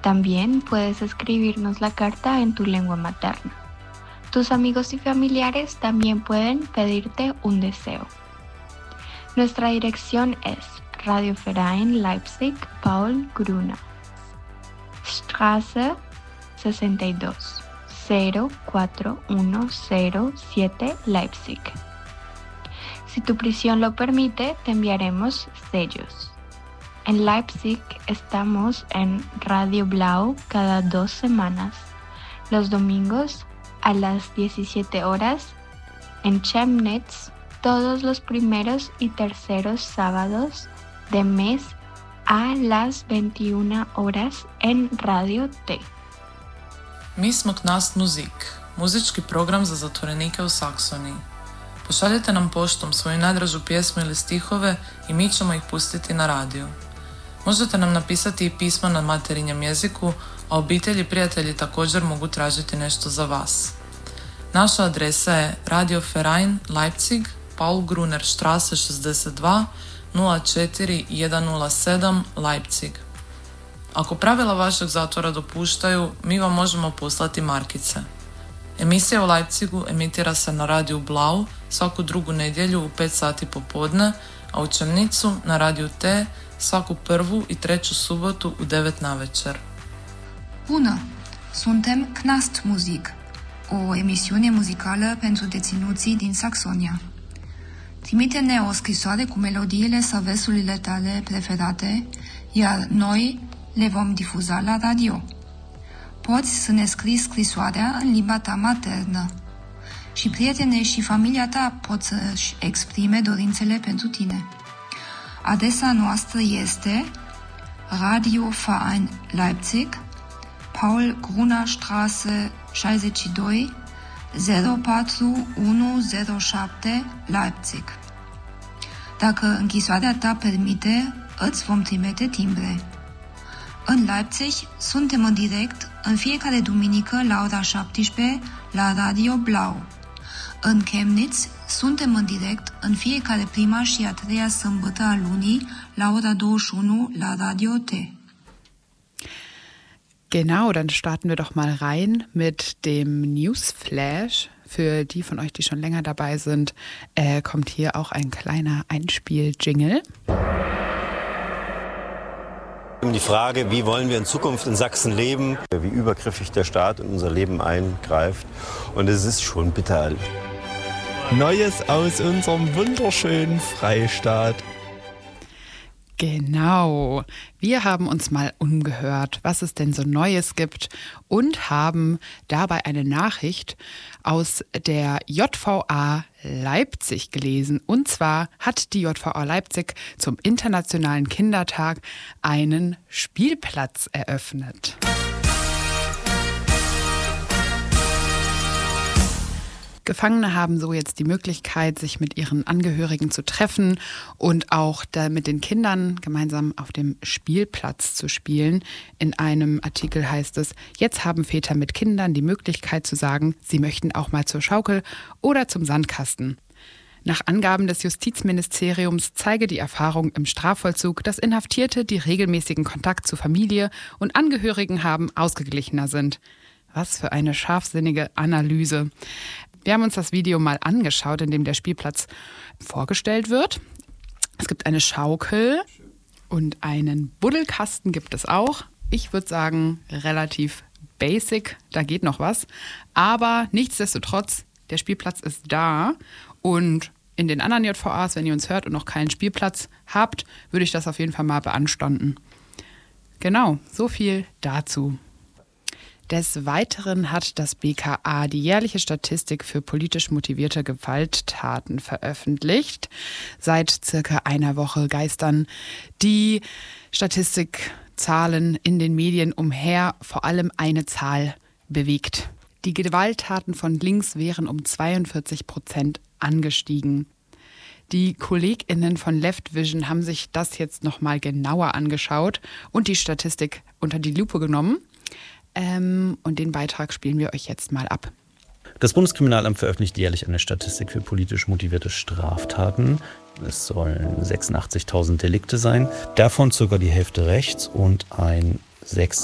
También puedes escribirnos la carta en tu lengua materna. Tus amigos y familiares también pueden pedirte un deseo. Nuestra dirección es Radioverein Leipzig Paul Gruner, Straße 62, 04107 Leipzig. Si tu prisión lo permite, te enviaremos sellos. En Leipzig estamos en Radio Blau cada 2 semanas, los domingos a las 17 horas, en Chemnitz todos los primeros y terceros sábados de mes a las 21 horas en Radio T. Mi smo Knast Muzik, muzički program za zatvorenike u Saksoniji. Pošaljite nam poštom svoju najdražu pjesmu ili stihove i mi ćemo ih pustiti na radiju. Možete nam napisati i pismo na materinjem jeziku, a obitelji i prijatelji također mogu tražiti nešto za vas. Naša adresa je Radioverein Leipzig, Paul Gruner Straße 62, 04107 Leipzig. Ako pravila vašeg zatvora dopuštaju, mi vam možemo poslati markice. Emisija u Leipzigu emitira se na radiju Blau svaku drugu nedjelju u 5 sati popodne, a u Chemnitzu na radiju T svaku prvu i treću subotu u 9 navečer. Bună! Suntem Knast Muzik, o emisiune muzicală pentru deținuții din Saxonia. Trimite-ne o scrisoare cu melodiile sau versurile tale preferate, iar noi le vom difuza la radio. Poți să ne scrii scrisoarea în limba ta maternă. Și prietenii și familia ta pot să-și exprime dorințele pentru tine. Adresa noastră este Radioverein Leipzig, Paul Gruner Straße 62, 04107 Leipzig. Dacă închisoarea ta permite, îți vom trimite timbre. În Leipzig suntem în direct în fiecare duminică la ora 17 la Radio Blau. În Chemnitz suntem în direct în fiecare prima și a treia sâmbătă a lunii la ora 21 la Radio T. Genau, dann starten wir doch mal rein mit dem Newsflash. Für die von euch, die schon länger dabei sind, kommt hier auch ein kleiner Einspiel-Jingle. Die Frage, wie wollen wir in Zukunft in Sachsen leben, wie übergriffig der Staat in unser Leben eingreift. Und es ist schon bitter. Neues aus unserem wunderschönen Freistaat. Genau. Wir haben uns mal umgehört, was es denn so Neues gibt und haben dabei eine Nachricht aus der JVA Leipzig gelesen. Und zwar hat die JVA Leipzig zum Internationalen Kindertag einen Spielplatz eröffnet. Gefangene haben so jetzt die Möglichkeit, sich mit ihren Angehörigen zu treffen und auch da mit den Kindern gemeinsam auf dem Spielplatz zu spielen. In einem Artikel heißt es, jetzt haben Väter mit Kindern die Möglichkeit zu sagen, sie möchten auch mal zur Schaukel oder zum Sandkasten. Nach Angaben des Justizministeriums zeige die Erfahrung im Strafvollzug, dass Inhaftierte, die regelmäßigen Kontakt zu Familie und Angehörigen haben, ausgeglichener sind. Was für eine scharfsinnige Analyse. Wir haben uns das Video mal angeschaut, in dem der Spielplatz vorgestellt wird. Es gibt eine Schaukel und einen Buddelkasten gibt es auch. Ich würde sagen, relativ basic, da geht noch was. Aber nichtsdestotrotz, der Spielplatz ist da. Und in den anderen JVAs, wenn ihr uns hört und noch keinen Spielplatz habt, würde ich das auf jeden Fall mal beanstanden. Genau, so viel dazu. Des Weiteren hat das BKA die jährliche Statistik für politisch motivierte Gewalttaten veröffentlicht. Seit circa einer Woche geistern die Statistikzahlen in den Medien umher, vor allem eine Zahl bewegt. Die Gewalttaten von links wären um 42% angestiegen. Die KollegInnen von Left Vision haben sich das jetzt nochmal genauer angeschaut und die Statistik unter die Lupe genommen. Und den Beitrag spielen wir euch jetzt mal ab. Das Bundeskriminalamt veröffentlicht jährlich eine Statistik für politisch motivierte Straftaten. Es sollen 86.000 Delikte sein, davon ca. die Hälfte rechts und ein